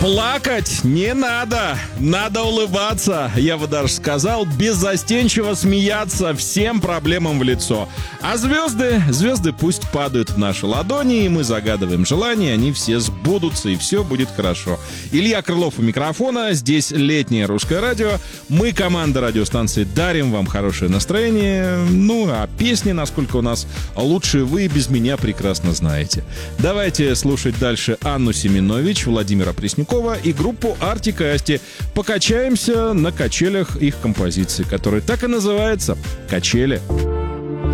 Плакать не надо, надо улыбаться, я бы даже сказал, беззастенчиво смеяться всем проблемам в лицо. А звезды пусть падают в наши ладони, и мы загадываем желания, они все сбудутся, и все будет хорошо. Илья Крылов у микрофона, здесь летнее русское радио. Мы, команда радиостанции, дарим вам хорошее настроение. Ну, а песни, насколько у нас лучше, вы без меня прекрасно знаете. Давайте слушать дальше Анну Семенович, Владимира Преснякова и группу Артик и Асти. Покачаемся на качелях их композиции, которая так и называется «Качели».